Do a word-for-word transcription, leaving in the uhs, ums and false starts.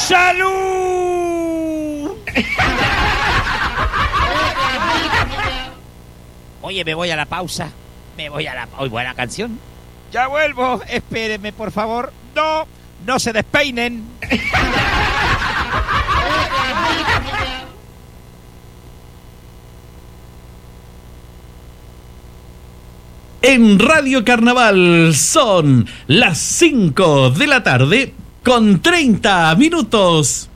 ¡Salud! Oye, me voy a la pausa. Me voy a la... Hoy buena canción. Ya vuelvo. Espérenme, por favor. No, no se despeinen. En Radio Carnaval son las cinco de la tarde con treinta minutos.